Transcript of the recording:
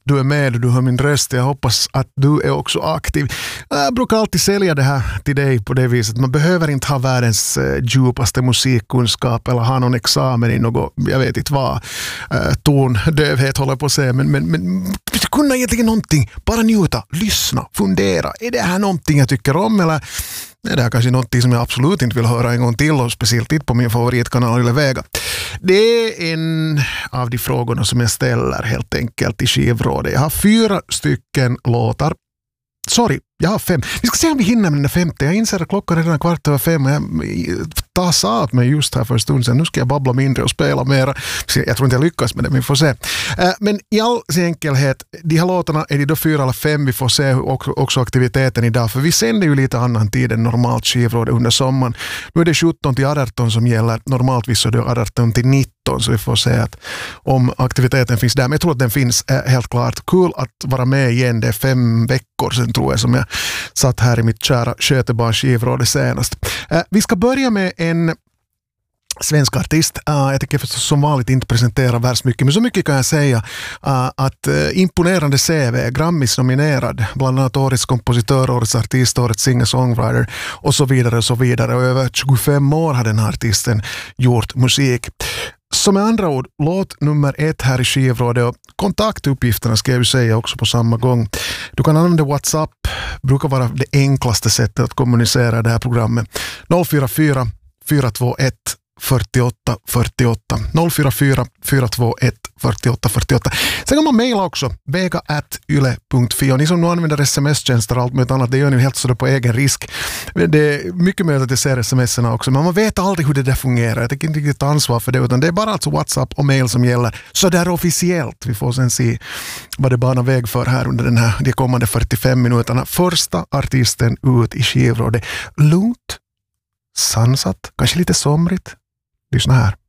du är med och du hör min röst. Jag hoppas att du är också aktiv. Jag brukar alltid sälja det här till dig på det viset. Man behöver inte ha världens djupaste musikkunskap eller ha någon examen i något, jag vet inte vad, tondövhet håller på att säga. Men kunna egentligen någonting. Bara njuta, lyssna, fundera. Är det här någonting jag tycker om eller är det här kanske någonting som jag absolut inte vill höra en gång till och speciellt inte på min favoritkanal Yle Vega. Det är en av de frågorna som jag ställer helt enkelt i skivrådet. Jag har 4 stycken låtar. Sorry, jag har 5. Vi ska se om vi hinner med den 5:e. Jag inser att klockan är redan 4:15 och jag tassade åt mig just här för en stund sedan. Nu ska jag babbla mindre och spela mer. Jag tror inte jag lyckas med det, men vi får se. Men i all sin enkelhet, de här låtarna är det då 4 eller 5. Vi får se också aktiviteten idag. För vi sänder ju lite annan tid än normalt skivråd under sommaren. Nu är det 17 till 18 som gäller. Normalt så är det 18 till 19. Så vi får se att om aktiviteten finns där. Men jag tror att den finns helt klart. Kul att vara med igen. Det är 5 veckor sedan tror jag som jag satt här i mitt kära Skötebarns skivråd senast. Vi ska börja med en svensk artist. Jag tycker förstås som vanligt inte presentera värst mycket, men så mycket kan jag säga att imponerande CV, Grammis nominerad, bland annat årets kompositör, årets artist, årets singer-songwriter och så vidare och så vidare. Och över 25 år har den här artisten gjort musik. Som med andra ord, låt nummer 1 här i skivrådet och kontaktuppgifterna ska jag ju säga också på samma gång. Du kan använda WhatsApp, brukar vara det enklaste sättet att kommunicera det här programmet. 044 421 48 48 044 421 48 48. Sen kan man mejla också vega@yle.fi och ni som nu använder sms-tjänster och allt möjligt annat, det gör ni helt sådär på egen risk. Det är mycket möjligt att jag ser sms-erna också, men man vet aldrig hur det där fungerar. Jag tänker inte riktigt ta ansvar för det, utan det är bara alltså WhatsApp och mail som gäller så där officiellt. Vi får sen se vad det banar väg för här under de kommande 45 minuterna. Första artisten ut i skivrådet. Lugnt, sansat, kanske lite somrigt. Lyssna här.